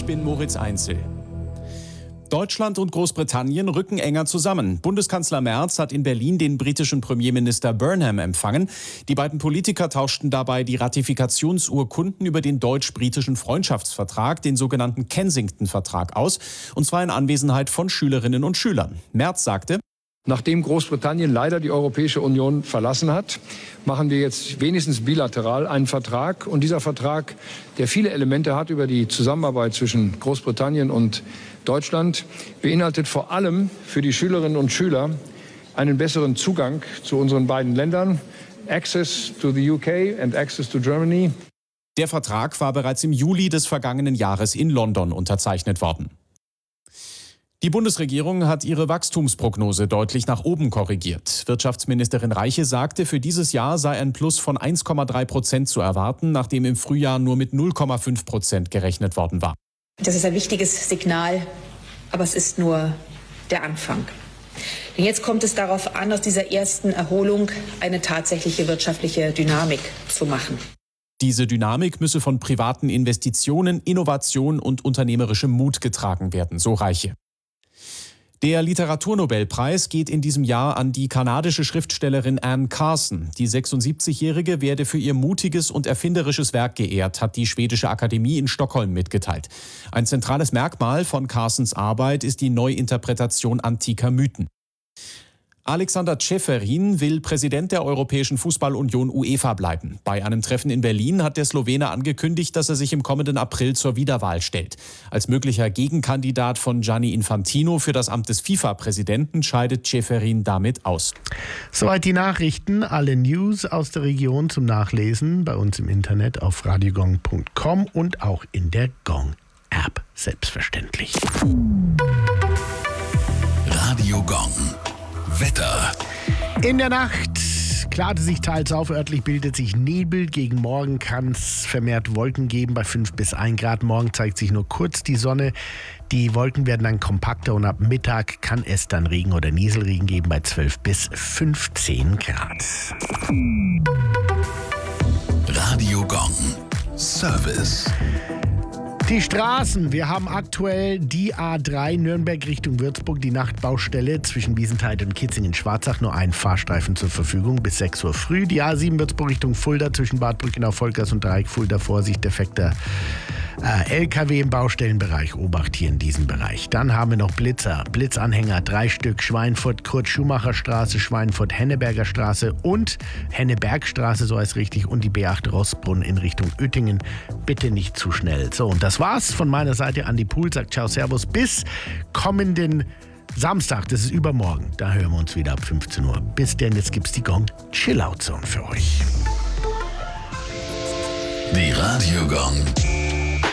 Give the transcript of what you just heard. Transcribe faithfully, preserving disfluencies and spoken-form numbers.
bin Moritz Einzel. Deutschland und Großbritannien rücken enger zusammen. Bundeskanzler Merz hat in Berlin den britischen Premierminister Burnham empfangen. Die beiden Politiker tauschten dabei die Ratifikationsurkunden über den deutsch-britischen Freundschaftsvertrag, den sogenannten Kensington-Vertrag, aus, und zwar in Anwesenheit von Schülerinnen und Schülern. Merz sagte: Nachdem Großbritannien leider die Europäische Union verlassen hat, machen wir jetzt wenigstens bilateral einen Vertrag. Und dieser Vertrag, der viele Elemente hat über die Zusammenarbeit zwischen Großbritannien und Deutschland, beinhaltet vor allem für die Schülerinnen und Schüler einen besseren Zugang zu unseren beiden Ländern. Access to the U K and access to Germany. Der Vertrag war bereits im Juli des vergangenen Jahres in London unterzeichnet worden. Die Bundesregierung hat ihre Wachstumsprognose deutlich nach oben korrigiert. Wirtschaftsministerin Reiche sagte, für dieses Jahr sei ein Plus von eins Komma drei Prozent zu erwarten, nachdem im Frühjahr nur mit null Komma fünf Prozent gerechnet worden war. Das ist ein wichtiges Signal, aber es ist nur der Anfang. Denn jetzt kommt es darauf an, aus dieser ersten Erholung eine tatsächliche wirtschaftliche Dynamik zu machen. Diese Dynamik müsse von privaten Investitionen, Innovation und unternehmerischem Mut getragen werden, so Reiche. Der Literaturnobelpreis geht in diesem Jahr an die kanadische Schriftstellerin Anne Carson. Die sechsundsiebzigjährige werde für ihr mutiges und erfinderisches Werk geehrt, hat die schwedische Akademie in Stockholm mitgeteilt. Ein zentrales Merkmal von Carsons Arbeit ist die Neuinterpretation antiker Mythen. Alexander Čeferin will Präsident der Europäischen Fußballunion UEFA bleiben. Bei einem Treffen in Berlin hat der Slowene angekündigt, dass er sich im kommenden April zur Wiederwahl stellt. Als möglicher Gegenkandidat von Gianni Infantino für das Amt des FIFA-Präsidenten scheidet Čeferin damit aus. Soweit die Nachrichten. Alle News aus der Region zum Nachlesen bei uns im Internet auf radiogong punkt com und auch in der Gong-App, selbstverständlich. Radio Gong. Wetter. In der Nacht klarte sich teils auf, örtlich bildet sich Nebel. Gegen Morgen kann es vermehrt Wolken geben bei fünf bis ein Grad. Morgen zeigt sich nur kurz die Sonne. Die Wolken werden dann kompakter und ab Mittag kann es dann Regen oder Nieselregen geben bei zwölf bis fünfzehn Grad. Radio Gong. Service. Die Straßen. Wir haben aktuell die A drei Nürnberg Richtung Würzburg, die Nachtbaustelle zwischen Wiesenthal und Kitzingen-Schwarzach. Nur ein Fahrstreifen zur Verfügung bis sechs Uhr früh. Die A sieben Würzburg Richtung Fulda zwischen Bad Brückenau-Volkers und Dreieck Fulda. Vorsicht, defekter äh, L K W im Baustellenbereich. Obacht hier in diesem Bereich. Dann haben wir noch Blitzer, Blitzanhänger, drei Stück. Schweinfurt, Kurt-Schumacher-Straße, Schweinfurt, Henneberger Straße und Hennebergstraße, so heißt richtig. Und die B acht Rossbrunn in Richtung Uettingen. Bitte nicht zu schnell. So, und das war's von meiner Seite. Andi Pool sagt ciao, servus, bis kommenden Samstag, das ist übermorgen. Da hören wir uns wieder ab fünfzehn Uhr. Bis denn, jetzt gibt's die Gong Chill-Out Zone für euch. Die Radio Gong